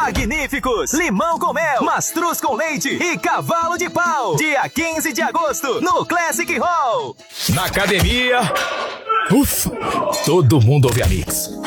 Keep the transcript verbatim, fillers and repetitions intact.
Magníficos, Limão com Mel, Mastruz com Leite e Cavalo de Pau. Dia quinze de agosto, no Classic Hall. Na academia, ufa, todo mundo ouve a Mix.